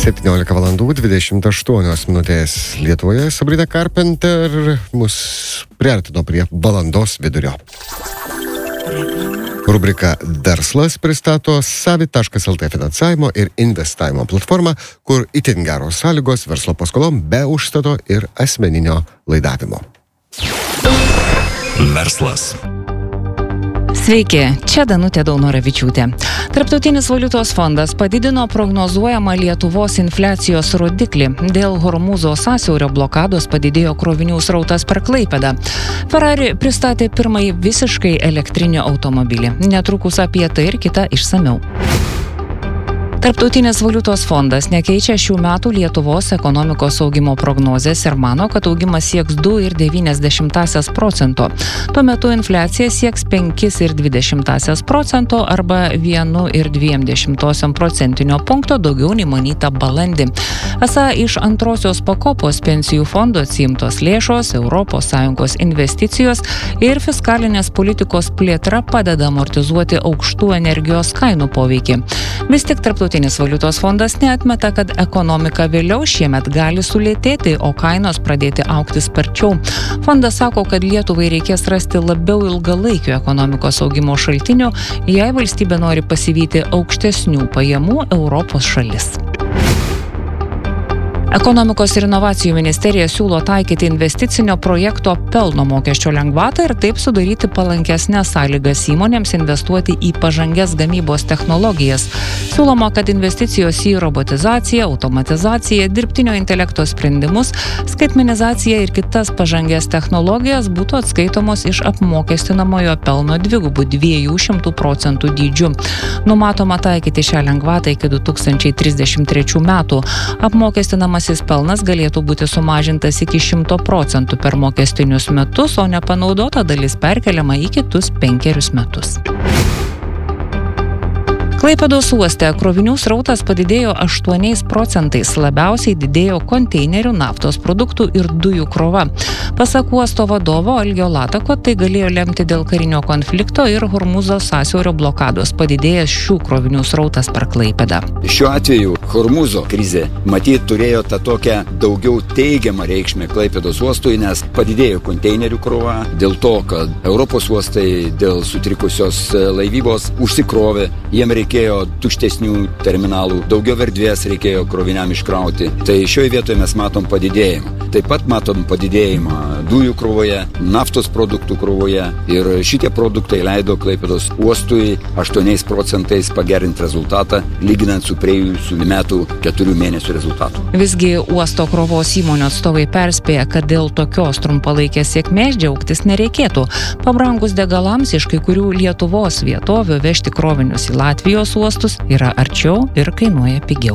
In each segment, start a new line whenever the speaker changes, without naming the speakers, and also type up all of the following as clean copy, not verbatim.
17:28 Lietuvoje. Sabrina Carpenter mus priartino prie valandos vidurio. Rubrika Verslas pristato Savit.lt finansavimo ir investavimo platformą, kur itin geros sąlygos verslo paskolom be užstato ir asmeninio laidavimo.
Verslas.
Sveiki, čia Danutė Daunoravičiūtė. Tarptautinis valiutos fondas padidino prognozuojamą Lietuvos infliacijos rodiklį. Dėl Hormūzo sąsiaurio blokados padidėjo krovinių srautas per Klaipėdą. Ferrari pristatė pirmąjį visiškai elektrinį automobilį. Netrukus apie tai ir kita išsamiau. Tarptautinis valiutos fondas nekeičia šių metų Lietuvos ekonomikos augimo prognozės ir mano, kad augimas sieks 2,9%. Tuo metu infliacija sieks 5,2% arba 1,2 procentinio daugiau nei manyta balandį. Esą iš antrosios pakopos pensijų fondo atsiimtos lėšos, ES investicijos ir fiskalinės politikos plėtra padeda amortizuoti aukštų energijos kainų poveikį. Vis tik Tarptautinis valiutos fondas neatmeta, kad ekonomika vėliau šiemet gali sulėtėti, o kainos pradėti augti sparčiau. Fondas sako, kad Lietuvai reikės rasti labiau ilgalaikių ekonomikos augimo šaltinių, jei valstybė nori pasivyti aukštesnių pajamų Europos šalis. Ekonomikos ir inovacijų ministerija siūlo taikyti investicinio projekto pelno mokesčio lengvatą ir taip sudaryti palankesnes sąlygas įmonėms investuoti į pažangias gamybos technologijas. Siūloma, kad investicijos į robotizaciją, automatizaciją, dirbtinio intelekto sprendimus, skaitmenizaciją ir kitas pažangias technologijas būtų atskaitomos iš apmokestinamojo pelno 200% dydžiu. Numatoma taikyti šią lengvatą iki 2033 metų. Apmokestinamas pelnas galėtų būti sumažintas iki 100% per mokestinius metus, o nepanaudota dalis perkeliama į kitus 5 metus. Klaipėdos uoste krovinių srautas padidėjo 8%, labiausiai didėjo konteinerių, naftos produktų ir dujų krova. Pasak uosto vadovo Algio Latako, tai galėjo lemti dėl karinio konflikto ir Hormūzo sąsiaurio blokados padidėjęs šių krovinių srautas per Klaipėdą.
Šiuo atveju Hormūzo krizė matyt turėjo tą tokią daugiau teigiamą reikšmę Klaipėdos uostui, nes padidėjo konteinerių krova dėl to, kad Europos uostai dėl sutrikusios laivybos užsikrovė, jiem reikėjo tuštesnių terminalų, daugiau erdvės reikėjo kroviniam iškrauti. Tai šioje vietoje mes matom padidėjimą. Taip pat matom padidėjimą dujų krovoje, naftos produktų krovoje ir šitie produktai leido Klaipėdos uostui 8% pagerinti rezultatą, lyginant su praėjusių metų 4 mėnesių rezultatu.
Visgi uosto krovos įmonių atstovai perspėja, kad dėl tokios trumpalaikės sėkmės džiaugtis nereikėtų. Pabrangus degalams iš kai kurių Lietuvos vietovių vežti krovinius į Latvijos uostus yra arčiau ir kainuoja pigiau.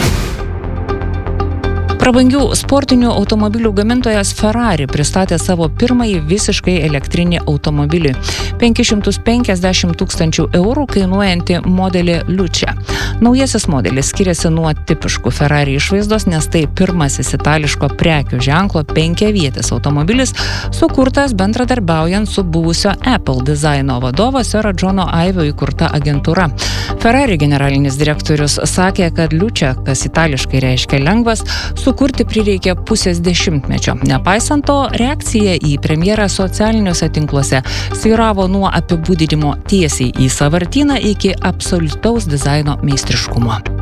Prabangių sportinių automobilių gamintojas Ferrari pristatė savo pirmąjį visiškai elektrinį automobilį. 550 000 eurų kainuojantį modelį Luce. Naujasis modelis skiriasi nuo tipiškų Ferrari išvaizdos, nes tai pirmasis itališko prekių ženklo 5-vietis automobilis, sukurtas bendradarbiaujant su buvusio Apple dizaino vadovo Sero Džono Aivio įkurta agentūra. Ferrari generalinis direktorius sakė, kad Luce, kas itališkai reiškia lengvas, sukurti prireikė pusės dešimtmečio. Nepaisant to, reakcija į premjerą socialiniuose tinkluose svyravo nuo apibūdinimo tiesiai į sąvartyną iki absoliutaus dizaino meistriškumo.